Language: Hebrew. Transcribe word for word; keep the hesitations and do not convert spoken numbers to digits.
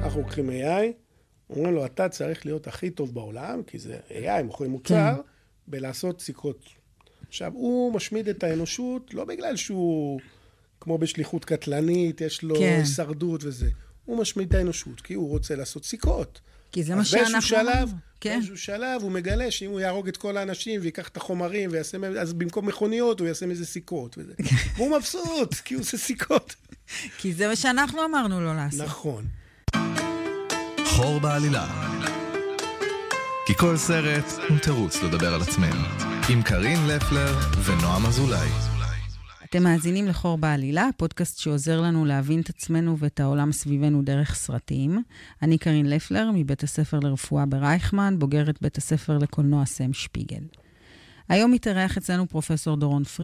אנחנו לוקחים איי איי, אומרים לו, אתה צריך להיות הכי טוב בעולם, כי זה איי איי, מוכרים מוצר, כן. בלעשות סיכות. עכשיו, הוא משמיד את האנושות, לא בגלל שהוא, כמו בשליחות קטלנית, יש לו כן. שרדות וזה. הוא משמיד את האנושות, כי הוא רוצה לעשות סיכות. כי זה מה שאנחנו שלב, כן. באיזשהו שלב הוא מגלה שאם הוא יהרוג את כל האנשים ויקח את החומרים ויעשה, אז במקום מכוניות הוא יעשה מזה סיכות וזה. והוא מבסוט, כי הוא עושה סיכות. כי זה מה שאנחנו אמרנו לו לעשות. נכון. חור בעלילה. כי כל סרט הוא תירוץ לדבר על עצמנו. עם קרין לפלר ונועם אזולאי. אתם מאזינים לחור בעלילה, פודקאסט שעוזר לנו להבין את עצמנו ואת העולם סביבנו דרך סרטים. אני קרין לפלר, מבית הספר לרפואה ברייכמן, בוגרת בית הספר לקולנוע סם שפיגל. היום מתארח אצלנו פרופסור דורון פריד,